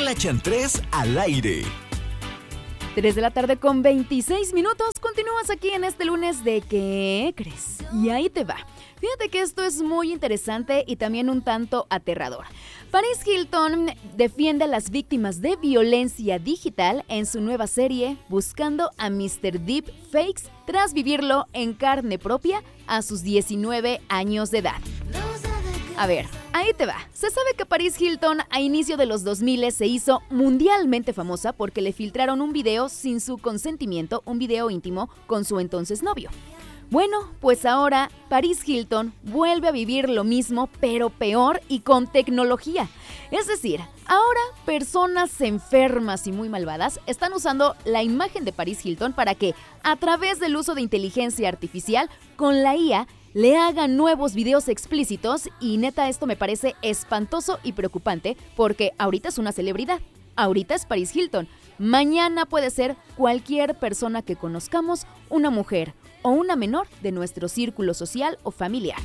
Carla Chantrés al aire. 3 de la tarde con 26 minutos. Continúas aquí en este lunes de ¿Qué crees? Y ahí te va. Fíjate que esto es muy interesante y también un tanto aterrador. Paris Hilton defiende a las víctimas de violencia digital en su nueva serie Buscando a Mr. Deepfakes tras vivirlo en carne propia a sus 19 años de edad. A ver, ahí te va. Se sabe que Paris Hilton a inicio de los 2000 se hizo mundialmente famosa porque le filtraron un video sin su consentimiento, un video íntimo con su entonces novio. Bueno, pues ahora Paris Hilton vuelve a vivir lo mismo, pero peor y con tecnología. Es decir, ahora personas enfermas y muy malvadas están usando la imagen de Paris Hilton para que, a través del uso de inteligencia artificial, con la IA, le hagan nuevos videos explícitos y neta esto me parece espantoso y preocupante porque ahorita es una celebridad, ahorita es Paris Hilton, mañana puede ser cualquier persona que conozcamos, una mujer o una menor de nuestro círculo social o familiar.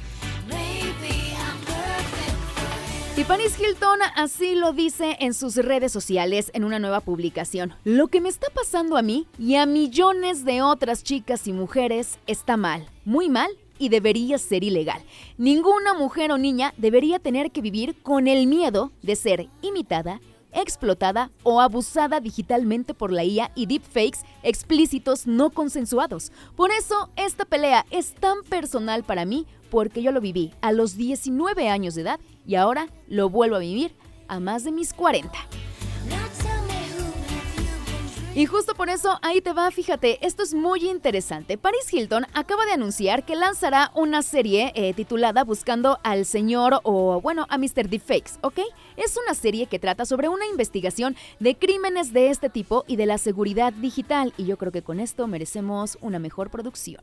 Y Paris Hilton así lo dice en sus redes sociales en una nueva publicación. Lo que me está pasando a mí y a millones de otras chicas y mujeres está mal, muy mal y debería ser ilegal. Ninguna mujer o niña debería tener que vivir con el miedo de ser imitada, explotada o abusada digitalmente por la IA y deepfakes explícitos no consensuados. Por eso, esta pelea es tan personal para mí porque yo lo viví a los 19 años de edad y ahora lo vuelvo a vivir a más de mis 40. Y justo por eso, ahí te va, fíjate, esto es muy interesante. Paris Hilton acaba de anunciar que lanzará una serie titulada Buscando al señor a Mr. Deepfakes, ¿ok? Es una serie que trata sobre una investigación de crímenes de este tipo y de la seguridad digital. Y yo creo que con esto merecemos una mejor producción.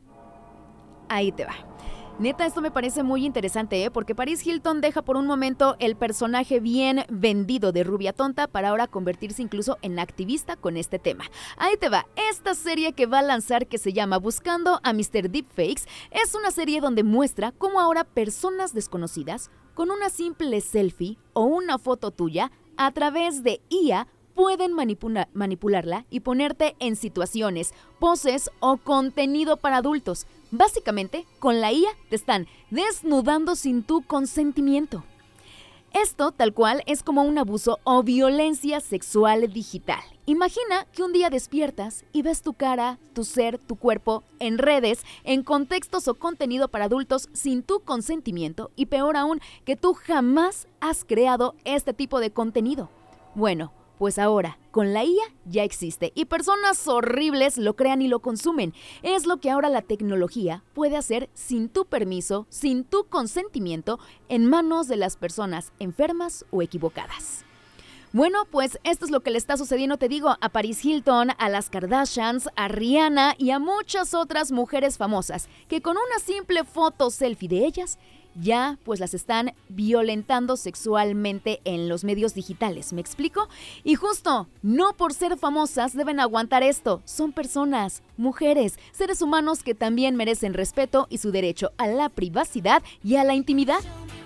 Ahí te va. Neta, esto me parece muy interesante, porque Paris Hilton deja por un momento el personaje bien vendido de rubia tonta para ahora convertirse incluso en activista con este tema. Ahí te va, esta serie que va a lanzar que se llama Buscando a Mr. Deepfakes es una serie donde muestra cómo ahora personas desconocidas con una simple selfie o una foto tuya a través de IA pueden manipularla y ponerte en situaciones, poses o contenido para adultos. Básicamente, con la IA te están desnudando sin tu consentimiento. Esto, tal cual, es como un abuso o violencia sexual digital. Imagina que un día despiertas y ves tu cara, tu ser, tu cuerpo en redes, en contextos o contenido para adultos sin tu consentimiento y peor aún, que tú jamás has creado este tipo de contenido. Bueno, pues ahora, con la IA ya existe y personas horribles lo crean y lo consumen. Es lo que ahora la tecnología puede hacer sin tu permiso, sin tu consentimiento, en manos de las personas enfermas o equivocadas. Bueno, pues esto es lo que le está sucediendo, te digo, a Paris Hilton, a las Kardashians, a Rihanna y a muchas otras mujeres famosas, que con una simple foto selfie de ellas, ya pues las están violentando sexualmente en los medios digitales, ¿me explico? Y justo, no por ser famosas deben aguantar esto, son personas, mujeres, seres humanos que también merecen respeto y su derecho a la privacidad y a la intimidad.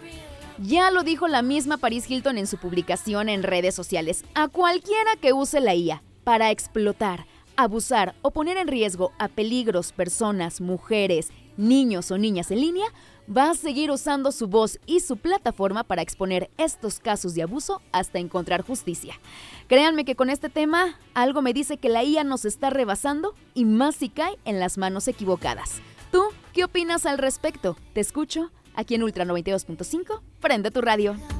Ya lo dijo la misma Paris Hilton en su publicación en redes sociales, a cualquiera que use la IA para explotar, abusar o poner en riesgo a peligros personas, mujeres, niños o niñas en línea, va a seguir usando su voz y su plataforma para exponer estos casos de abuso hasta encontrar justicia. Créanme que con este tema, algo me dice que la IA nos está rebasando y más si cae en las manos equivocadas. ¿Tú qué opinas al respecto? Te escucho aquí en Ultra 92.5, prende tu radio.